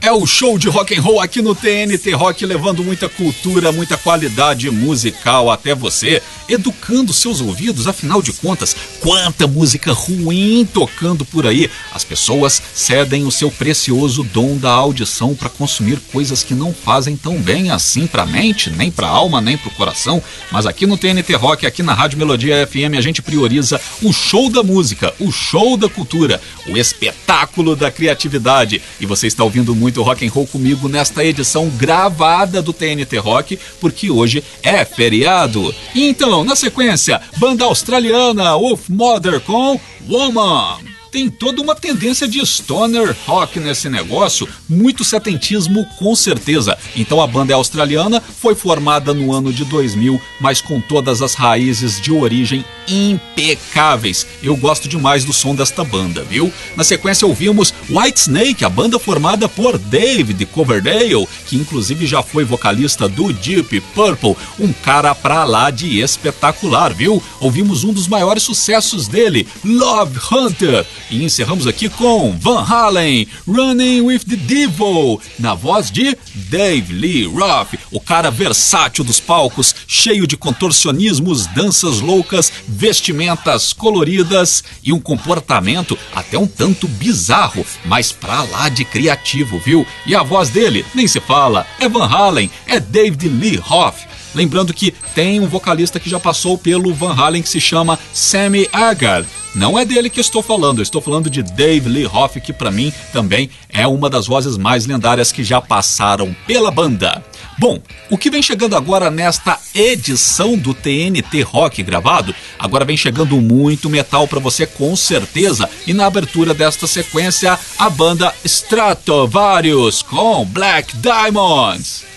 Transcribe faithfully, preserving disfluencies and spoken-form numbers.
É o show de rock and roll aqui no T N T Rock, levando muita cultura, muita qualidade musical até você, educando seus ouvidos. Afinal de contas, quanta música ruim tocando por aí. As pessoas cedem o seu precioso dom da audição para consumir coisas que não fazem tão bem assim para a mente, nem para a alma, nem para o coração. Mas aqui no T N T Rock, aqui na Rádio Melodia F M, a gente prioriza o show da música, o show da cultura, o espetáculo da criatividade. E você está ouvindo muito rock and roll comigo nesta edição gravada do T N T Rock, porque hoje é feriado. Então, na sequência, banda australiana Wolf Mother com Woman. Tem toda uma tendência de stoner rock nesse negócio, muito setentismo com certeza. Então a banda é australiana, foi formada no ano de dois mil, mas com todas as raízes de origem impecáveis. Eu gosto demais do som desta banda, viu? Na sequência ouvimos Whitesnake, a banda formada por David Coverdale, que inclusive já foi vocalista do Deep Purple, um cara pra lá de espetacular, viu? Ouvimos um dos maiores sucessos dele, Love Hunter. E encerramos aqui com Van Halen, Running with the Devil, na voz de Dave Lee Roth, o cara versátil dos palcos, cheio de contorcionismos, danças loucas, vestimentas coloridas e um comportamento até um tanto bizarro, mas pra lá de criativo, viu? E a voz dele, nem se fala, é Van Halen, é David Lee Roth. Lembrando que tem um vocalista que já passou pelo Van Halen que se chama Sammy Hagar. Não é dele que estou falando, eu estou falando de Dave Lee Roth, que para mim também é uma das vozes mais lendárias que já passaram pela banda. Bom, o que vem chegando agora nesta edição do T N T Rock gravado, agora vem chegando muito metal para você com certeza. E na abertura desta sequência, a banda Stratovarius com Black Diamonds.